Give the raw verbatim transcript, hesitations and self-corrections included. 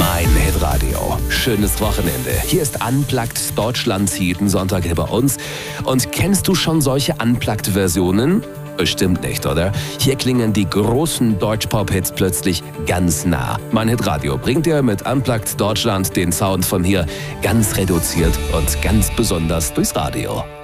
Mein Hitradio. Schönes Wochenende. Hier ist Unplugged Deutschland jeden Sonntag hier bei uns. Und kennst du schon solche Unplugged-Versionen? Bestimmt nicht, oder? Hier klingen die großen Deutsch-Pop-Hits plötzlich ganz nah. Mein Hitradio bringt dir mit Unplugged Deutschland den Sound von hier ganz reduziert und ganz besonders durchs Radio.